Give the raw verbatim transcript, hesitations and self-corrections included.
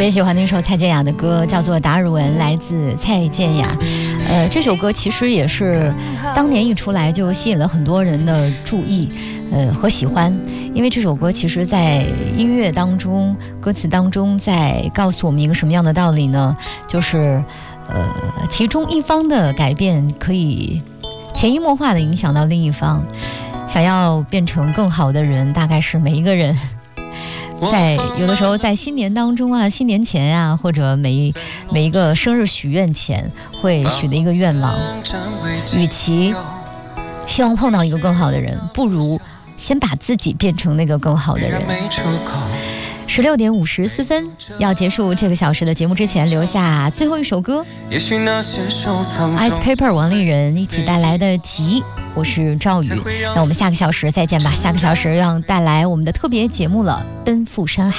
别喜欢那首蔡健雅的歌，叫做《达尔文》，来自蔡健雅。呃，这首歌其实也是当年一出来就吸引了很多人的注意，呃和喜欢。因为这首歌其实在音乐当中，歌词当中在告诉我们一个什么样的道理呢？就是呃，其中一方的改变可以潜移默化的影响到另一方。想要变成更好的人，大概是每一个人在有的时候在新年当中啊，新年前啊，或者每一每一个生日许愿前会许的一个愿望。与其希望碰到一个更好的人，不如先把自己变成那个更好的人。十六点五十四分，要结束这个小时的节目之前，留下最后一首歌 Ice Paper 王丽人一起带来的集。我是赵宇，那我们下个小时再见吧。下个小时要带来我们的特别节目了，奔赴山海。